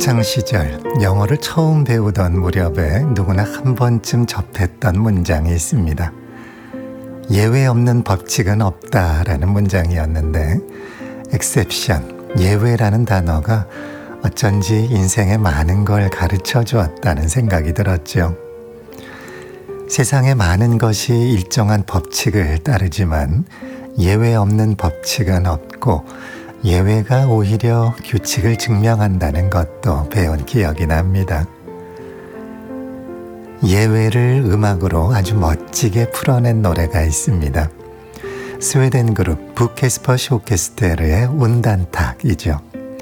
학창시절 영어를 처음 배우던 무렵에 누구나 한 번쯤 접했던 문장이 있습니다. 예외 없는 법칙은 없다라는 문장이었는데 exception, 예외라는 단어가 어쩐지 인생에 많은 걸 가르쳐 주었다는 생각이 들었죠. 세상에 많은 것이 일정한 법칙을 따르지만 예외 없는 법칙은 없고 예외가 오히려 규칙을 증명한다는 것도 배운 기억이 납니다. 예외를 음악으로 아주 멋지게 풀어낸 노래가 있습니다. 스웨덴 그룹 부케스퍼시 오케스테르의 운단탁이죠.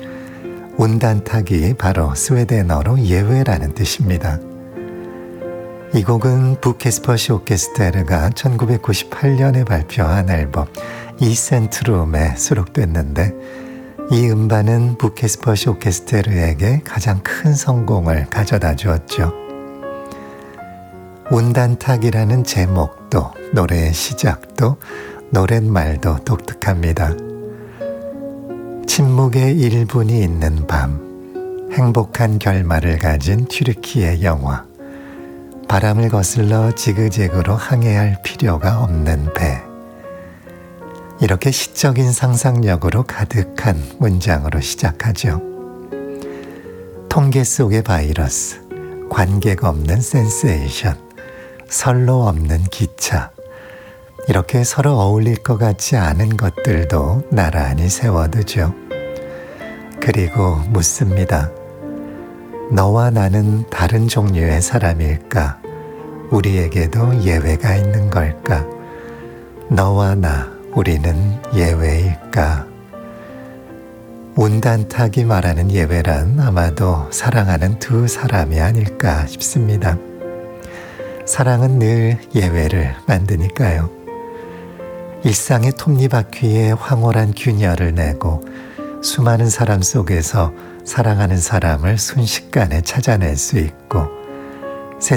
운단탁이 바로 스웨덴어로 예외라는 뜻입니다. 이 곡은 부케스퍼시 오케스테르가 1998년에 발표한 앨범 이센트룸에 수록됐는데 이 음반은 부케스퍼시 오케스테르에게 가장 큰 성공을 가져다 주었죠. 운단탁이라는 제목도 노래의 시작도 노랫말도 독특합니다. 침묵의 1분이 있는 밤, 행복한 결말을 가진 튀르키예 영화, 바람을 거슬러 지그재그로 항해할 필요가 없는 배. 이렇게 시적인 상상력으로 가득한 문장으로 시작하죠. 통계 속의 바이러스, 관계가 없는 센세이션, 선로 없는 기차. 이렇게 서로 어울릴 것 같지 않은 것들도 나란히 세워두죠. 그리고 묻습니다. 너와 나는 다른 종류의 사람일까? 우리에게도 예외가 있는 걸까? 너와 나, 우리는 예외일까? 운단탁이 말하는 예외란 아마도 사랑하는 두 사람이 아닐까 싶습니다. 사랑은 늘 예외를 만드니까요. 일상의 톱니바퀴에 황홀한 균열을 내고 수많은 사람 속에서 사랑하는 사람을 순식간에 찾아낼 수 있고